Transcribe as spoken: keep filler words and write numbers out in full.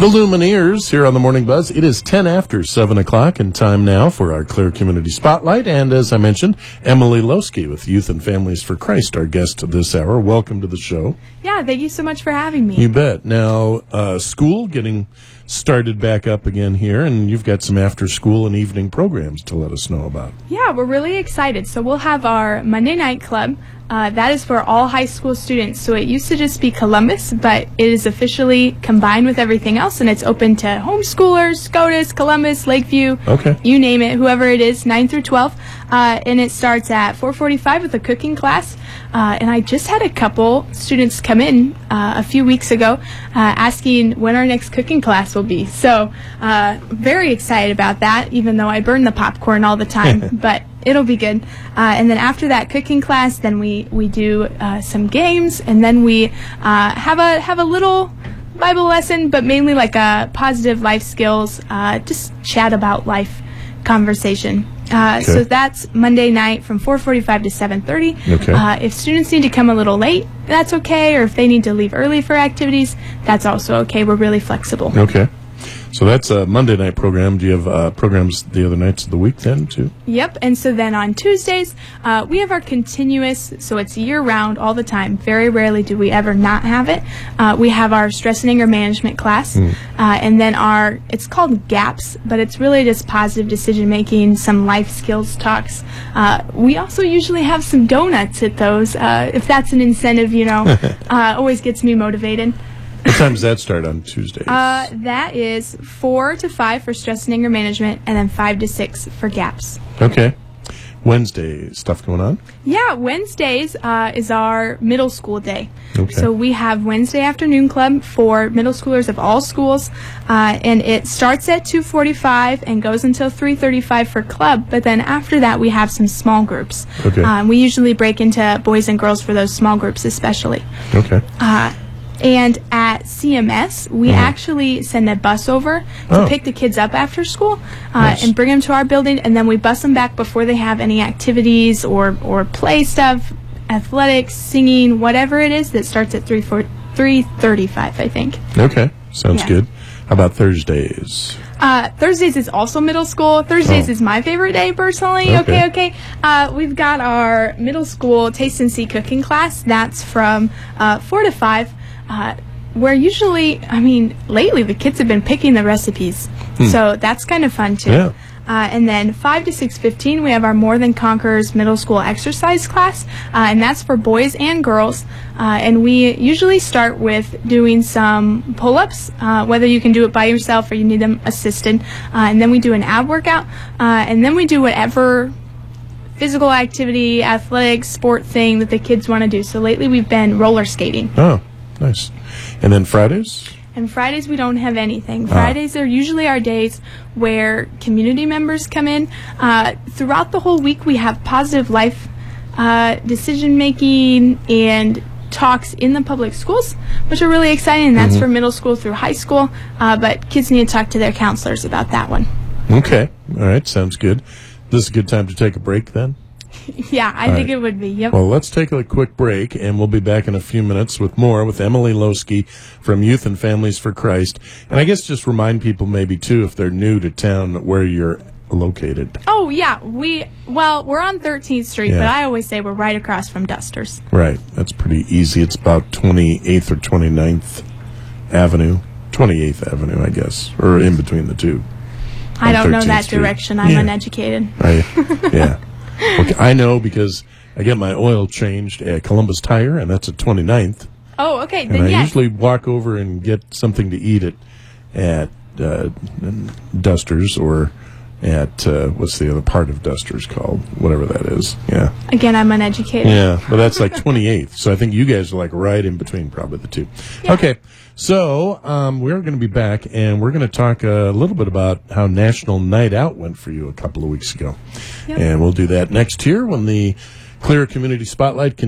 The Lumineers here on the Morning Buzz. It is ten after seven o'clock and time now for our Clear Community Spotlight. And as I mentioned, Emily Losky with Youth and Families for Christ, our guest this hour. Welcome to the show. Yeah, thank you so much for having me. You bet. Now, uh, school getting started back up again here, and you've got some after-school and evening programs to let us know about. Yeah, we're really excited. So we'll have our Monday Night Club. Uh, that is for all high school students. So it used to just be Columbus, but it is officially combined with everything else, and it's open to homeschoolers, SCOTUS, Columbus, Lakeview, Okay. you name it, whoever it is, nine through twelve. Uh, and it starts at four forty-five with a cooking class. Uh, and I just had a couple students come in uh, a few weeks ago uh, asking when our next cooking class will be. So uh, very excited about that, even though I burn the popcorn all the time. But it'll be good. Uh, and then after that cooking class, then we, we do uh, some games, and then we uh, have a have a little Bible lesson, but mainly like a positive life skills, uh, just chat about life conversation. Uh, Okay. So that's Monday night from four forty-five to seven thirty. Okay. Uh, if students need to come a little late, that's okay. Or if they need to leave early for activities, that's also okay. We're really flexible. Okay. So that's a Monday night program. Do you have uh, programs the other nights of the week then, too? Yep, and so then on Tuesdays, uh, we have our continuous, so it's year-round, all the time. Very rarely do we ever not have it. Uh, we have our stress and anger management class, Mm. uh, and then our, it's called GAPS, but it's really just positive decision-making, some life skills talks. Uh, we also usually have some donuts at those, uh, if that's an incentive, you know, uh, always gets me motivated. What time does that start on Tuesdays? Uh, that is four to five for stress and anger management, and then five to six for GAPS. Okay. Wednesday, stuff going on? Yeah, Wednesdays uh, is our middle school day. Okay. So we have Wednesday afternoon club for middle schoolers of all schools, uh, and it starts at two forty-five and goes until three thirty-five for club. But then after that, we have some small groups. Okay. Uh, we usually break into boys and girls for those small groups, especially. Okay. Uh, and at C M S, we Mhm. actually send a bus over to Oh. pick the kids up after school uh, Nice. and bring them to our building, and then we bus them back before they have any activities or, or play stuff, athletics, singing, whatever it is that starts at three thirty-five, I think. Okay. Sounds Yeah. good. How about Thursdays? Uh, Thursdays is also middle school. Thursdays Oh. is my favorite day, personally. Okay. Okay, okay. Uh, we've got our middle school taste and see cooking class. That's from uh, four to five. Uh, where usually, I mean, lately the kids have been picking the recipes. So that's kind of fun, too. Yeah. Uh, and then five to six fifteen, we have our More Than Conquerors middle school exercise class, uh, and that's for boys and girls. Uh, and we usually start with doing some pull-ups, uh, whether you can do it by yourself or you need them assisted. Uh, and then we do an ab workout, uh, and then we do whatever physical activity, athletic, sport thing that the kids want to do. So lately we've been roller skating. Oh, nice. And then Fridays? And Fridays, we don't have anything. Fridays are usually our days where community members come in. Uh, throughout the whole week, we have positive life uh, decision-making and talks in the public schools, which are really exciting. And that's for middle school through high school. Uh, but kids need to talk to their counselors about that one. Okay. All right. Sounds good. This is a good time to take a break then? Yeah, I All think right. it would be. Yep. Well, let's take a quick break, and we'll be back in a few minutes with more with Emily Losky from Youth and Families for Christ. And I guess just remind people maybe, too, if they're new to town, where you're located. Oh, yeah. We, well, we're on thirteenth Street, Yeah. but I always say we're right across from Dusters. Right. That's pretty easy. It's about twenty-eighth or twenty-ninth Avenue. twenty-eighth Avenue, I guess, or in between the two. I on don't know thirteenth that Street. direction. I'm Yeah. uneducated. I, yeah. Okay, I know because I get my oil changed at Columbus Tire, and that's at twenty-ninth. Oh, okay. And Then I yes. usually walk over and get something to eat at, at uh, Dusters or at, uh, what's the other part of Dusters called? Whatever that is. Yeah. Again, I'm uneducated. Yeah, but that's like twenty-eighth. So I think you guys are like right in between probably the two. Okay. So um, we're going to be back, and we're going to talk a little bit about how National Night Out went for you a couple of weeks ago. Yep. And we'll do that next year when the Clear Community Spotlight